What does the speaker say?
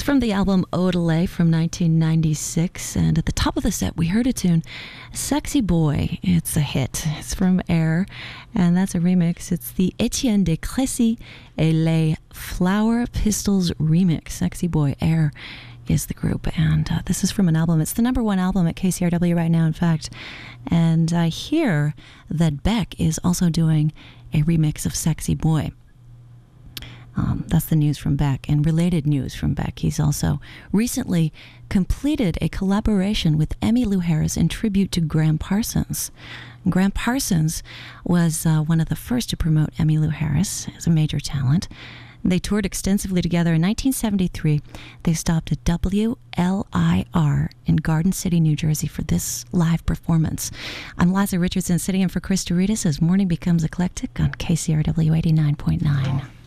It's from the album Odelay from 1996, and at the top of the set we heard a tune, Sexy Boy. It's a hit. It's from Air, and that's a remix. It's the Etienne de Crécy et les Flower Pistols remix. Sexy Boy, Air is the group, and this is from an album. It's the #1 album at KCRW right now, in fact, and I hear that Beck is also doing a remix of Sexy Boy. That's the news from Beck. And related news from Beck, he's also recently completed a collaboration with Emmylou Harris in tribute to Graham Parsons. Graham Parsons was one of the first to promote Emmylou Harris as a major talent. They toured extensively together. In 1973, they stopped at WLIR in Garden City, New Jersey for this live performance. I'm Liza Richardson, sitting in for Chris Douridas as morning becomes eclectic on KCRW 89.9.